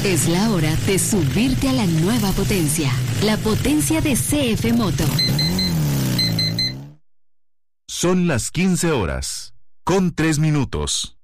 Es la hora de subirte a la nueva potencia, la potencia de CF Moto. Son las 15 horas, con 3 minutos.